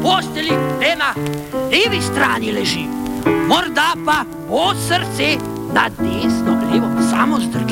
posteli, te na levi strani leži. Morda pa bo srce na desno, levo, samo zdrži.